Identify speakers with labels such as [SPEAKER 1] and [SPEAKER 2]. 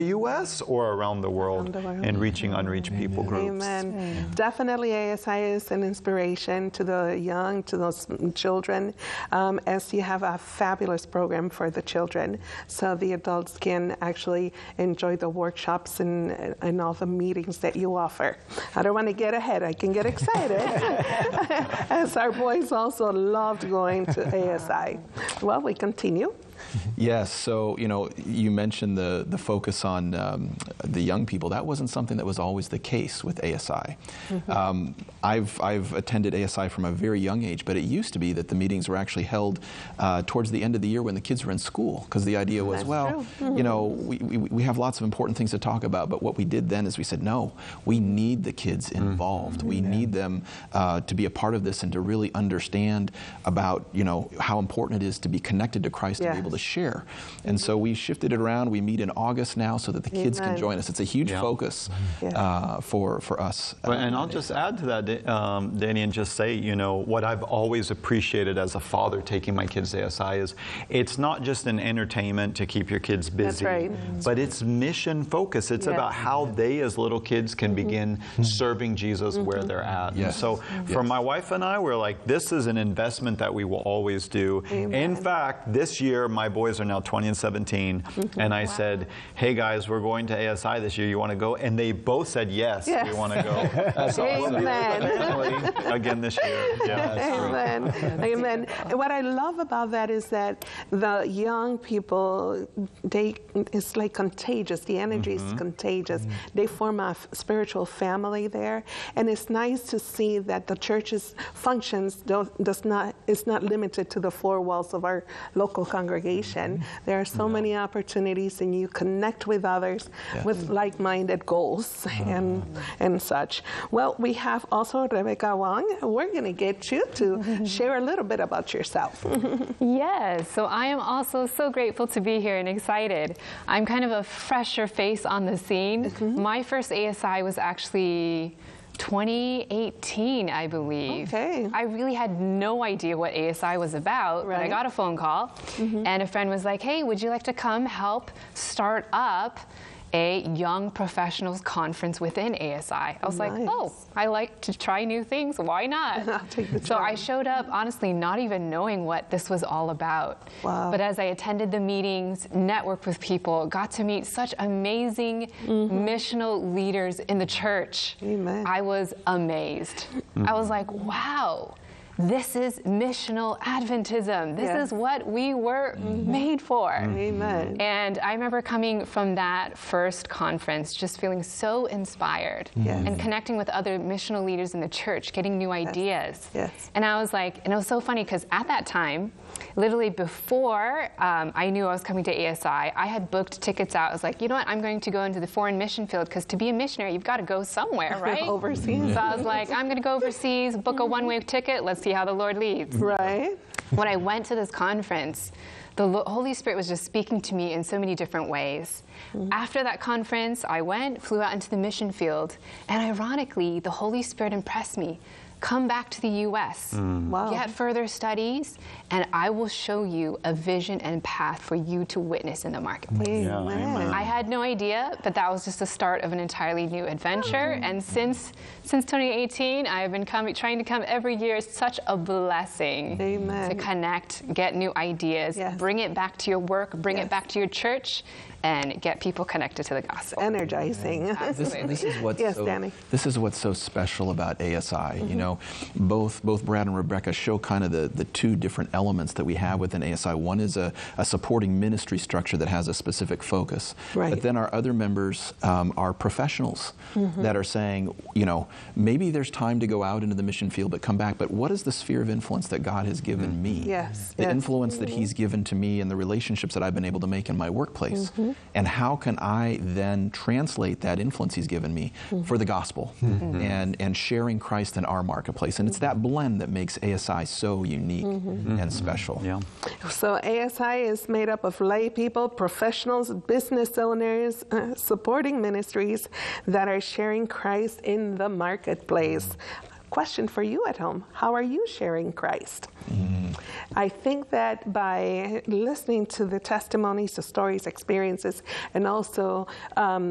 [SPEAKER 1] U.S. or around the world and reaching unreached people groups.
[SPEAKER 2] Amen. Definitely ASI is an inspiration to the young, to those children, as you have a fabulous program for the children, so the adults can actually enjoy the workshops and all the meetings that you offer. I don't want to get ahead. I can get excited, as our boys also loved going to ASI. Well, we continue.
[SPEAKER 3] Yes, so you mentioned the focus on the young people. That wasn't something that was always the case with ASI. Mm-hmm. I've attended ASI from a very young age, but it used to be that the meetings were actually held towards the end of the year when the kids were in school, because the idea was, we have lots of important things to talk about, but what we did then is we said, no, we need the kids involved. Mm-hmm. We need them to be a part of this and to really understand about how important it is to be connected to Christ and be able to share. And so we shifted it around. We meet in August now so that the kids can join us. It's a huge focus for us.
[SPEAKER 1] And I'll just add to that, Danny, and just say, what I've always appreciated as a father taking my kids to ASI is it's not just an entertainment to keep your kids busy, but it's mission focused. It's about how they as little kids can begin serving Jesus where they're at. And so for my wife and I, we're like, this is an investment that we will always do. Amen. In fact, this year, my boys are now 20 and 17, and I said, hey guys, we're going to ASI this year. You want to go? And they both said, yes. We want to go. That's
[SPEAKER 2] Amen.
[SPEAKER 1] Again this year.
[SPEAKER 2] Amen. Amen. And what I love about that is that the young people, it's like contagious. The energy is contagious. They form a spiritual family there, and it's nice to see that the church's functions is not limited to the four walls of our local congregation. There are so many opportunities, and you connect with others with like-minded goals and such. Well, we have also Rebecca Wong. We're going to get you to share a little bit about yourself.
[SPEAKER 4] Yes, so I am also so grateful to be here and excited. I'm kind of a fresher face on the scene. My first ASI was actually 2018, I believe. Okay. I really had no idea what ASI was about, but I got a phone call, and a friend was like, hey, would you like to come help start up a young professionals conference within ASI? I was like, oh, I like to try new things. Why not? So I showed up, honestly, not even knowing what this was all about. Wow. But as I attended the meetings, networked with people, got to meet such amazing missional leaders in the church, I was amazed. I was like, wow. This is missional Adventism. This is what we were made for.
[SPEAKER 2] Amen.
[SPEAKER 4] And I remember coming from that first conference just feeling so inspired and connecting with other missional leaders in the church, getting new ideas. And I was like, and it was so funny because at that time, literally before I knew I was coming to ASI, I had booked tickets out. I was like, you know what, I'm going to go into the foreign mission field because to be a missionary, you've got to go somewhere, right?
[SPEAKER 2] Overseas.
[SPEAKER 4] So I was like, I'm going to go overseas, book a one-way ticket. Let's see how the Lord leads.
[SPEAKER 2] Right.
[SPEAKER 4] When I went to this conference, the Holy Spirit was just speaking to me in so many different ways. After that conference, I flew out into the mission field, and ironically, the Holy Spirit impressed me. Come back to the U.S., get further studies, and I will show you a vision and path for you to witness in the marketplace. I had no idea, but that was just the start of an entirely new adventure. And since 2018, I have been trying to come every year. It's such a blessing to connect, get new ideas, bring it back to your work, bring it back to your church, and get people connected to the gospel.
[SPEAKER 2] Energizing.
[SPEAKER 3] This is what's
[SPEAKER 2] Danny.
[SPEAKER 3] This is what's so special about ASI. Both Brad and Rebecca show kind of the two different elements that we have within ASI. One is a supporting ministry structure that has a specific focus. But then our other members are professionals that are saying, maybe there's time to go out into the mission field, but come back. But what is the sphere of influence that God has given me? The influence that He's given to me and the relationships that I've been able to make in my workplace. And how can I then translate that influence He's given me for the gospel and sharing Christ in our marketplace? And it's that blend that makes ASI so unique and special.
[SPEAKER 2] So ASI is made up of lay people, professionals, business owners, supporting ministries that are sharing Christ in the marketplace. Question for you at home: how are you sharing Christ? I think that by listening to the testimonies, the stories, experiences, and also